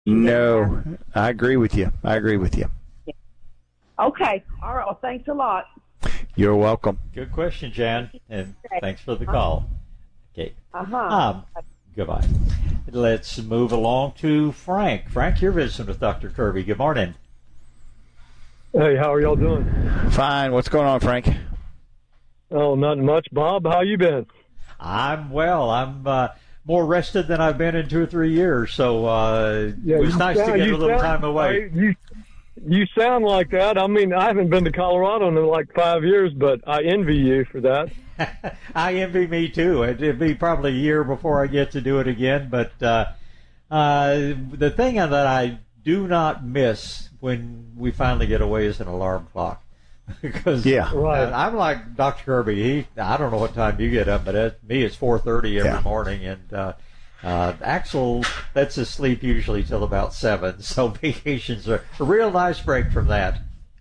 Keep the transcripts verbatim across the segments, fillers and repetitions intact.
No, I agree with you. I agree with you. Yeah. Okay. All right. Well, thanks a lot. You're welcome. Good question, Jan, and thanks for the call. Okay. Uh-huh. Um, goodbye. Let's move along to Frank. Frank, you're visiting with Doctor Kirby. Good morning. Hey, how are y'all doing? Fine. What's going on, Frank? Oh, not much. Bob, how you been? I'm well. I'm uh, more rested than I've been in two or three years, so uh, yeah, it was nice sound, to get a little sound, time away. I, you, you sound like that. I mean, I haven't been to Colorado in like five years, but I envy you for that. I envy me, too. It'll be probably a year before I get to do it again, but uh, uh, the thing that I do not miss when we finally get away is an alarm clock. Because yeah, right. uh, I'm like Doctor Kirby. He, I don't know what time you get up, but at me it's four thirty every yeah. morning, and uh, uh, Axel lets us sleep usually till about seven. So vacations are a real nice break from that.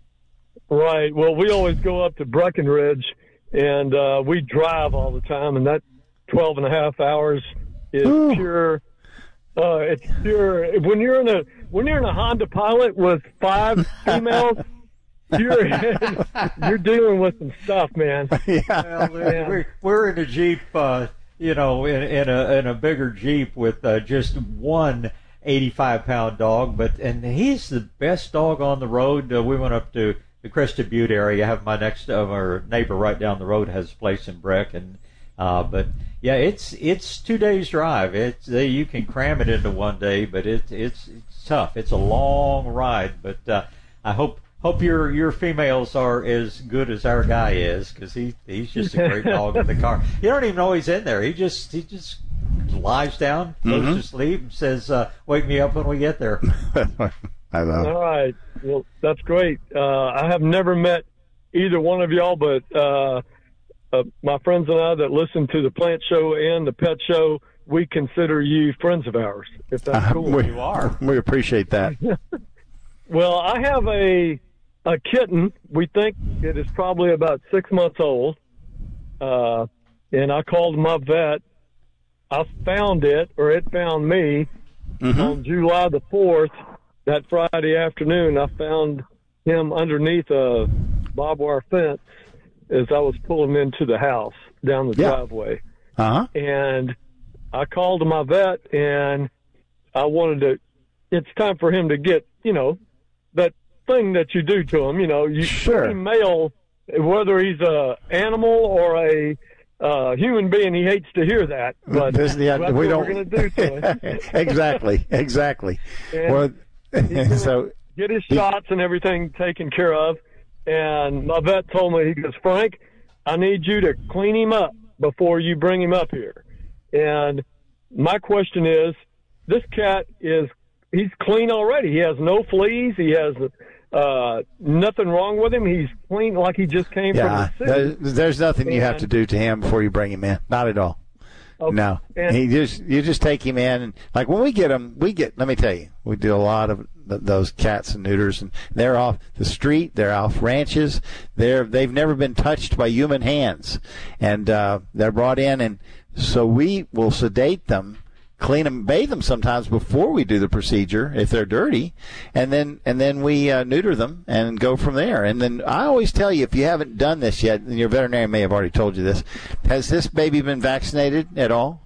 Right. Well, we always go up to Breckenridge, and uh, we drive all the time, and that twelve and a half hours is Ooh. pure. Uh, it's pure. When you're in a when you're in a Honda Pilot with five females. You're, you're dealing with some stuff, man. Yeah. Well, we're, we're in a Jeep, uh, you know, in, in a in a bigger Jeep with uh, just one eighty-five pound dog, but and he's the best dog on the road. Uh, we went up to the Crested Butte area. I have my next uh, our neighbor right down the road has a place in Breck, and uh, but yeah, it's it's two days drive. It's uh, you can cram it into one day, but it it's it's tough. It's a long ride, but uh, I hope. Hope your your females are as good as our guy is, because he he's just a great dog in the car. You don't even know he's in there. He just he just lies down, goes mm-hmm. to sleep, and says, uh, "Wake me up when we get there." I love. All right, well that's great. Uh, I have never met either one of y'all, but uh, uh, my friends and I that listen to the Plant Show and the Pet Show, we consider you friends of ours. If that's uh, cool, we, you are. We appreciate that. Well, I have a. A kitten, we think it is probably about six months old, uh, and I called my vet. I found it, or it found me, mm-hmm. on July the fourth, that Friday afternoon. I found him underneath a barbed wire fence as I was pulling into the house down the yeah. driveway. Uh-huh. And I called my vet, and I wanted to, it's time for him to get, you know, that thing that you do to him, you know, you sure. any male, whether he's a animal or a uh, human being, he hates to hear that. But this, yeah, that's we what don't. we're going to do to him. exactly, exactly. And well, so get his shots and everything taken care of. And my vet told me, he goes, Frank, I need you to clean him up before you bring him up here. And my question is, this cat is, he's clean already. He has no fleas. He has uh, nothing wrong with him. He's clean like he just came yeah, from the city. There's, there's nothing and, you have to do to him before you bring him in. Not at all. Okay. No. And, he just you just take him in. And, like when we get him, we get, let me tell you, we do a lot of th- those cats and neuters. And they're off the street. They're off ranches. They're, they've never been touched by human hands. And uh, they're brought in. And so we will sedate them, clean them, bathe them sometimes before we do the procedure if they're dirty, and then and then we uh, neuter them and go from there. And then I always tell you, if you haven't done this yet, and your veterinarian may have already told you this, has this baby been vaccinated at all?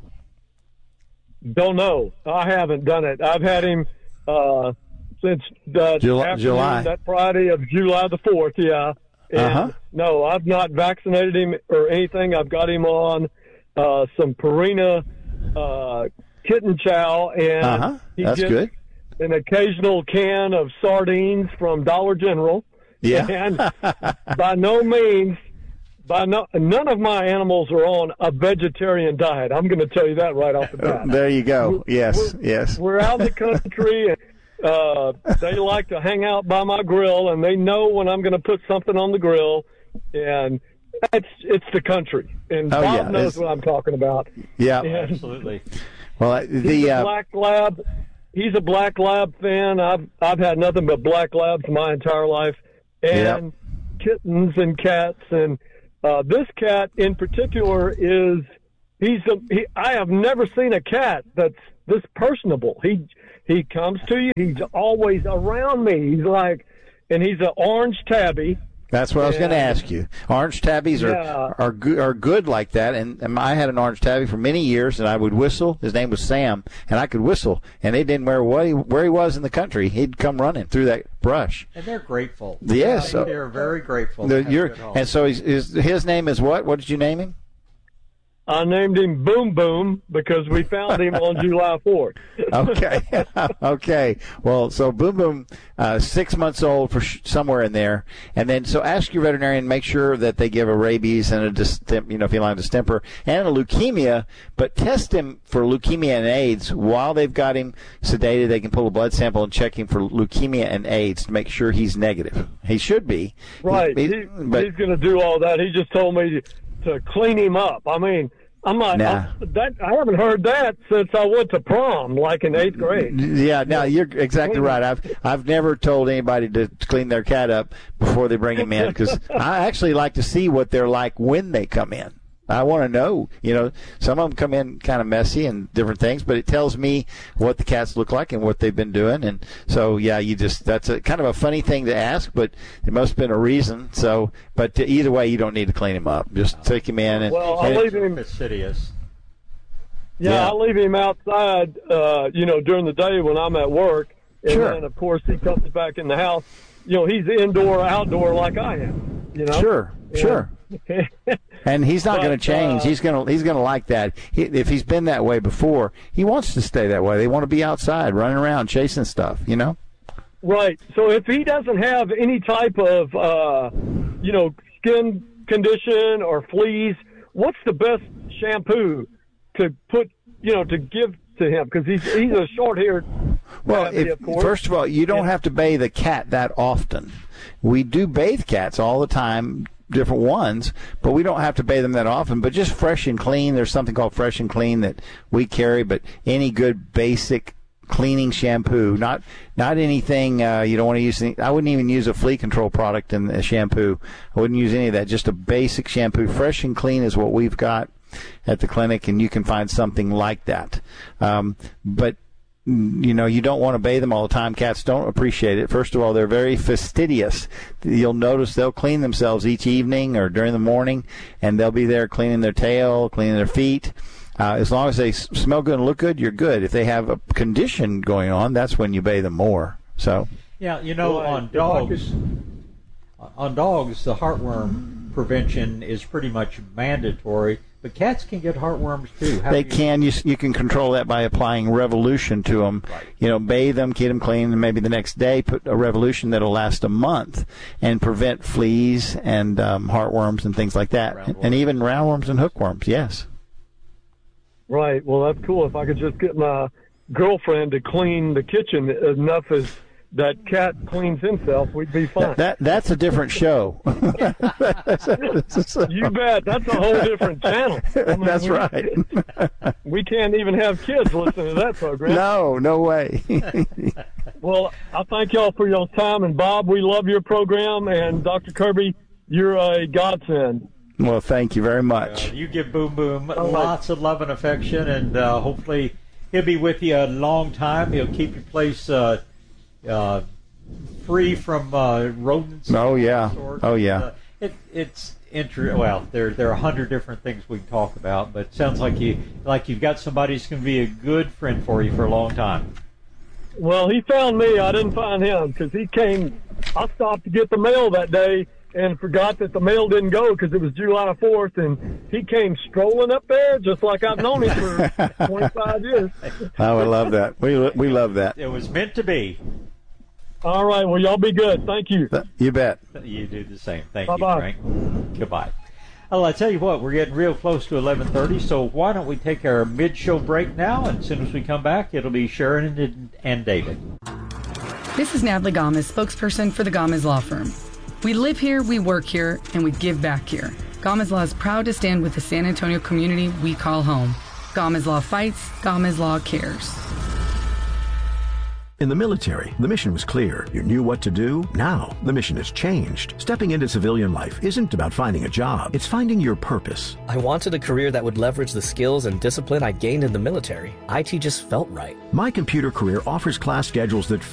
Don't know. I haven't done it. I've had him uh, since the July, July. that Friday of July the fourth. Yeah. And uh-huh. No, I've not vaccinated him or anything. I've got him on uh, some Purina uh, kitten chow, and uh-huh. he That's gets good. an occasional can of sardines from Dollar General. Yeah. And by no means, by no, none of my animals are on a vegetarian diet. I'm going to tell you that right off the bat. There you go. We're, yes, we're, yes. We're out in the country, and uh, they like to hang out by my grill, and they know when I'm going to put something on the grill, and it's it's the country. And oh, Bob yeah. knows it's, what I'm talking about. Yeah, and absolutely. Well, the he's a uh, black lab. He's a black lab fan. I've I've had nothing but black labs my entire life, and yep. kittens and cats. And uh, this cat in particular is he's a, he, I have never seen a cat that's this personable. He he comes to you. He's always around me. He's like, and he's an orange tabby. That's what I was going to ask you. Orange tabbies are Yeah. are good, are good like that, and, and I had an orange tabby for many years, and I would whistle. His name was Sam, and I could whistle, and it didn't matter what he, where he was in the country. He'd come running through that brush. And they're grateful. Yes, Yeah, so- they're very grateful. The- to have you're- a good home. and so he's, his, his name is what? What did you name him? I named him Boom Boom because we found him on July fourth. Okay, okay. Well, so Boom Boom, uh, six months old for sh- somewhere in there, and then so ask your veterinarian, make sure that they give a rabies and a distem- you know feline distemper and a leukemia, but test him for leukemia and AIDS while they've got him sedated. They can pull a blood sample and check him for leukemia and AIDS to make sure he's negative. He should be. Right. He- He, he- but he's going to do all that. He just told me to clean him up. I mean, I'm not. Nah. I, that I haven't heard that since I went to prom, like in eighth grade. Yeah, no, you're exactly right. I've I've never told anybody to clean their cat up before they bring him in because I actually like to see what they're like when they come in. I want to know. You know, some of them come in kind of messy and different things, but it tells me what the cats look like and what they've been doing. And so, yeah, you just that's a kind of a funny thing to ask, but there must have been a reason. So, but either way, you don't need to clean him up. Just take him in and. Well, I'll and leave him. fastidious. Yeah, Yeah. I leave him outside, uh, you know, during the day when I'm at work. And Sure. then, of course, he comes back in the house. You know, he's indoor, outdoor like I am, you know? Sure, Yeah. sure. And he's not But, going to change. uh, he's going to he's going to like that. He, if he's been that way before, he wants to stay that way. They want to be outside, running around, chasing stuff. You know. Right. So if he doesn't have any type of, uh, you know, skin condition or fleas, what's the best shampoo to put, you know, to give to him? Because he's he's a short-haired Well, tabby, if, of course. first of all, you don't Yeah. have to bathe a cat that often. We do bathe cats all the time, different ones, but we don't have to bathe them that often. But just fresh and clean. There's something called Fresh and Clean that we carry, but any good basic cleaning shampoo, not not anything uh, you don't want to use. Any, I wouldn't even use a flea control product in a shampoo. I wouldn't use any of that. Just a basic shampoo. Fresh and Clean is what we've got at the clinic, and you can find something like that. Um, but you know, you don't want to bathe them all the time. Cats don't appreciate it. First of all, they're very fastidious. You'll notice they'll clean themselves each evening or during the morning, and they'll be there cleaning their tail, cleaning their feet. Uh, as long as they s- smell good and look good, you're good. If they have a condition going on, that's when you bathe them more. So, Yeah, you know, Right. on If I dogs, on dogs, the heartworm prevention is pretty much mandatory. But cats can get heartworms too. How they do you- can. You, s- you can control that by applying Revolution to them. Right. You know, bathe them, keep them clean, and maybe the next day put a Revolution that'll last a month and prevent fleas and um, heartworms and things like that, and, and Roundworms. even roundworms and hookworms. Yes. Right. Well, that's cool. If I could just get my girlfriend to clean the kitchen enough as that cat cleans himself, we'd be fine. That, that that's a different show. You bet. That's a whole different channel. I mean, That's we, right. We can't even have kids listening to that program. No, no way. Well, I thank y'all for y'all's time. And, Bob, we love your program. And, Doctor Kirby, you're a godsend. Well, thank you very Uh, much. you give Boom Boom right. lots of love and affection, and uh, hopefully he'll be with you a long time. He'll keep your place uh, uh, free from uh, rodents. Oh, yeah. of all sorts. Oh, yeah. Uh, it, it's inter- Well, there there are a hundred different things we can talk about, but it sounds like you like you've got somebody who's going to be a good friend for you for a long time. Well, he found me. I didn't find him because he came. I stopped to get the mail that day and forgot that the mail didn't go because it was July fourth, and he came strolling up there just like I've known him for twenty-five years. Oh, I love that. We we love that. It was meant to be. All right. Well, y'all be good. Thank you. You bet. You do the same. Thank Bye-bye. you, Frank. Goodbye. Well, I tell you what, we're getting real close to eleven thirty, so why don't we take our mid-show break now, and as soon as we come back, it'll be Sharon and, and David. This is Natalie Gomez, spokesperson for the Gomez Law Firm. We live here, we work here, and we give back here. Gomez Law is proud to stand with the San Antonio community we call home. Gomez Law fights, Gomez Law cares. In the military, the mission was clear. You knew what to do. Now, the mission has changed. Stepping into civilian life isn't about finding a job. It's finding your purpose. I wanted a career that would leverage the skills and discipline I gained in the military. I T just felt right. My Computer Career offers class schedules that